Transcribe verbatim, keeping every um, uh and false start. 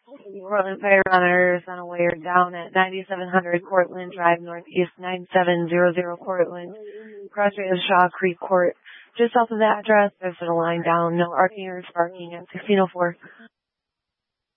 Portland Fire Monitors on a wire down at ninety-seven hundred Cortland Drive, Northeast nine seven zero zero Cortland. Crossway of Shaw Creek Court. Just off of that address, there's a line down. No arcing or sparking at sixteen oh four.